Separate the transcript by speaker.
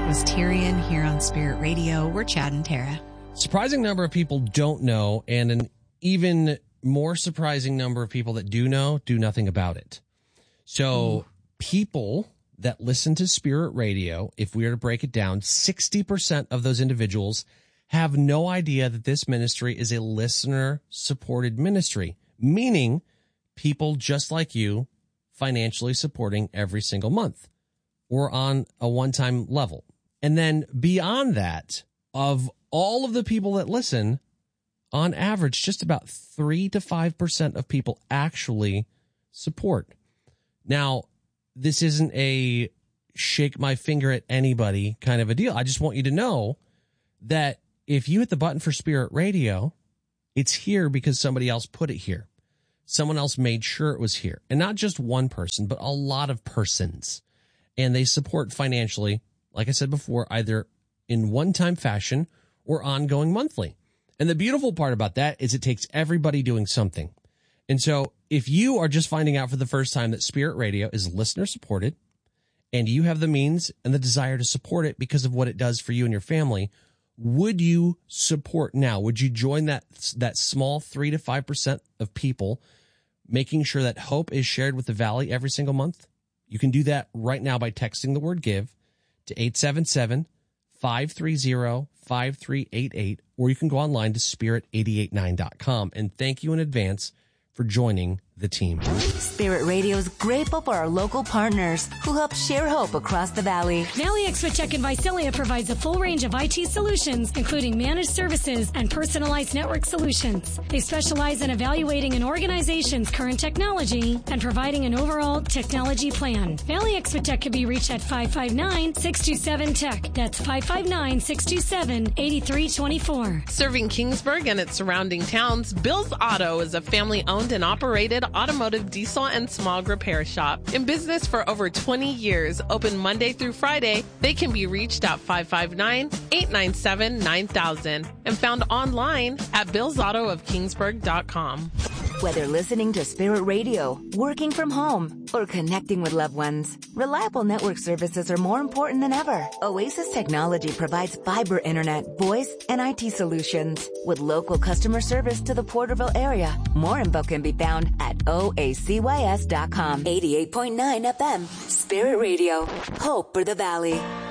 Speaker 1: was Tyrion here on Spirit Radio. We're Chad and Tara.
Speaker 2: Surprising number of people don't know, and an even more surprising number of people that do know do nothing about it. So people that listen to Spirit Radio, if we were to break it down, 60% of those individuals have no idea that this ministry is a listener-supported ministry, meaning people just like you financially supporting every single month or on a one-time level. And then beyond that, of all of the people that listen, on average, just about 3 to 5% of people actually support. Now, this isn't a shake my finger at anybody kind of a deal. I just want you to know that if you hit the button for Spirit Radio, it's here because somebody else put it here. Someone else made sure it was here. And not just one person, but a lot of persons. And they support financially, like I said before, either in one-time fashion or ongoing monthly. And the beautiful part about that is it takes everybody doing something. And so if you are just finding out for the first time that Spirit Radio is listener supported and you have the means and the desire to support it because of what it does for you and your family, would you support now? Would you join that small 3 to 5% of people making sure that hope is shared with the Valley every single month? You can do that right now by texting the word give to 877-530-5388, or you can go online to spirit889.com. And thank you in advance for joining the team.
Speaker 3: Spirit Radio is grateful for our local partners who help share hope across the Valley.
Speaker 4: Valley Exotech in Visalia provides a full range of IT solutions, including managed services and personalized network solutions. They specialize in evaluating an organization's current technology and providing an overall technology plan. Valley Exotech can be reached at 559-627-TECH. That's 559-627-8324.
Speaker 5: Serving Kingsburg and its surrounding towns, Bill's Auto is a family-owned and operated automotive diesel and smog repair shop. In business for over 20 years, open Monday through Friday, they can be reached at 559-897-9000 and found online at billsautoofkingsburg.com.
Speaker 3: Whether listening to Spirit Radio, working from home, or connecting with loved ones, reliable network services are more important than ever. Oasis Technology provides fiber internet, voice, and IT solutions with local customer service to the Porterville area. More info can be found at oacys.com. 88.9 FM, Spirit Radio. Hope for the Valley.